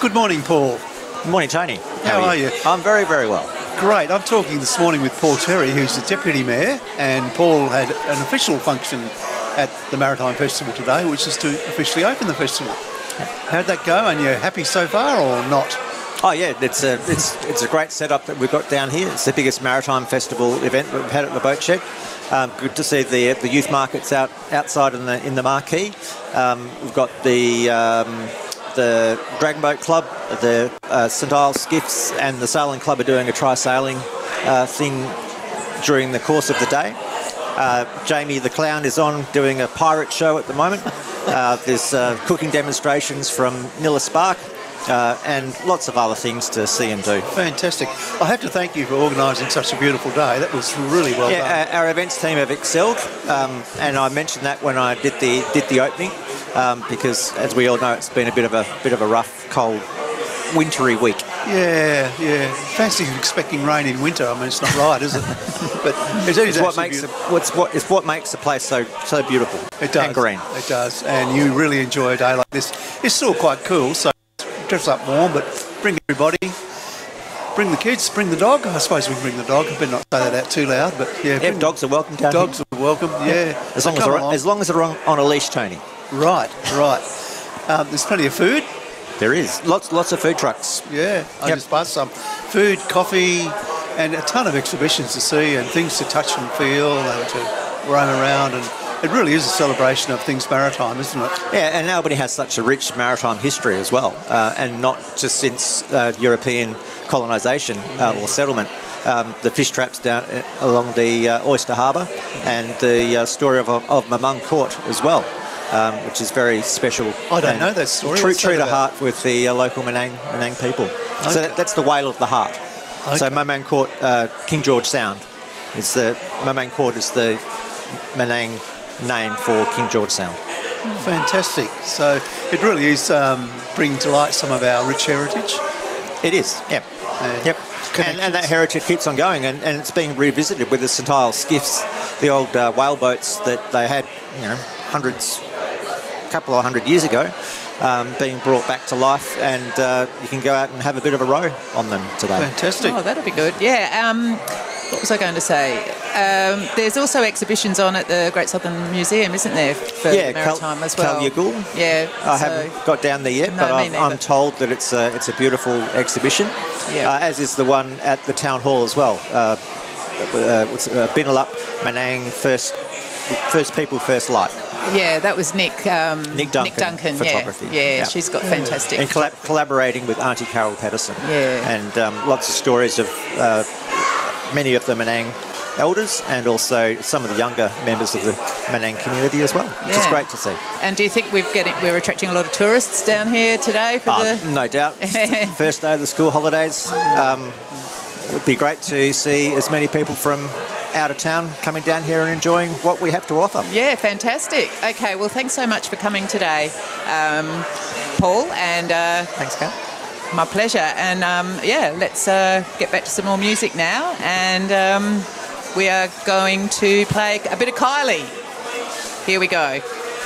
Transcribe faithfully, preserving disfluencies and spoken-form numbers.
Good morning, Paul. Good morning, Tony. How, How are you? I'm very, very well. Great. I'm talking this morning with Paul Terry, who's the Deputy Mayor, and Paul had an official function at the Maritime Festival today, which is to officially open the festival. How'd that go? And you're happy so far or not? Oh yeah, it's a it's it's a great setup that we've got down here. It's the biggest maritime festival event we've had at the boat shed. Um, good to see the the youth markets out outside in the in the marquee. Um, we've got the um, the Dragon Boat Club, the uh, St Iles Skiffs, and the Sailing Club are doing a tri-sailing uh, thing during the course of the day. Uh, Jamie the Clown is on doing a pirate show at the moment. Uh, there's uh, cooking demonstrations from Nilla Spark. Uh, and lots of other things to see and do. Fantastic. I have to thank you for organising such a beautiful day. That was really well yeah, done. Yeah, our, our events team have excelled, um, and I mentioned that when I did the did the opening, um, because as we all know, it's been a bit of a bit of a rough, cold, wintry week. Yeah, yeah. Fancy expecting rain in winter. I mean, it's not right, is it? But it is it's what makes it, what's what it's what makes the place so so beautiful. It does. And green. It does, and you really enjoy a day like this. It's still quite cool, so. Dress up warm, but bring everybody. Bring the kids, bring the dog. I suppose we can bring the dog. I better not say that out too loud, but yeah. Yeah, dogs are welcome down Dogs here. are welcome, yeah. As long as, they're, as long as they're on, on a leash, Tony. Right, right. Um, there's plenty of food. There is. Lots lots of food trucks. Yeah, I yep. just passed some. Food, coffee, and a ton of exhibitions to see and things to touch and feel and to roam around, and it really is a celebration of things maritime, isn't it? Yeah, and Albany has such a rich maritime history as well, uh, and not just since uh, European colonisation uh, or settlement. Um, the fish traps down uh, along the uh, Oyster Harbour, and the uh, story of, of Mamung Court as well, um, which is very special. I don't know that story. True, true to heart with the uh, local Menang, Menang people. Okay. So that, that's the whale of the heart. Okay. So Mamung Court, uh, King George Sound, is the Mamung Court is the Menang name for King George Sound. Fantastic. So it really is um, bringing to light some of our rich heritage. It is, yep. And yep. And, and that heritage keeps on going, and, and it's being revisited with the St Iles skiffs, the old uh, whale boats that they had, you know, hundreds, a couple of hundred years ago, um, being brought back to life, and uh, you can go out and have a bit of a row on them today. Fantastic. Oh, that'll be good. Yeah. Um, what was I going to say? Um, there's also exhibitions on at the Great Southern Museum, isn't there, for yeah, maritime Cal- as well? Kalyagul. Yeah. I so haven't got down there yet, no, but I'm, I'm told that it's a, it's a beautiful exhibition, yeah. uh, as is the one at the Town Hall as well. Uh, uh, it's uh, Binalap Menang, first, first people, first light. Yeah, that was Nick um, Nick Duncan, Nick Duncan photography. Yeah, yeah, yeah. she's got fantastic. And collab- collaborating with Auntie Carol Patterson. Yeah. And um, lots of stories of uh, many of the Menang elders and also some of the younger members of the Menang community as well, which yeah. is great to see. And do you think we've getting, we're attracting a lot of tourists down here today for oh, the... No doubt. First day of the school holidays. Um, it would be great to see as many people from out of town coming down here and enjoying what we have to offer. Yeah, fantastic. Okay, well, thanks so much for coming today, um, Paul. And uh, thanks, Kat. My pleasure. And um, yeah, let's uh, get back to some more music now. And um, we are going to play a bit of Kylie. Here we go.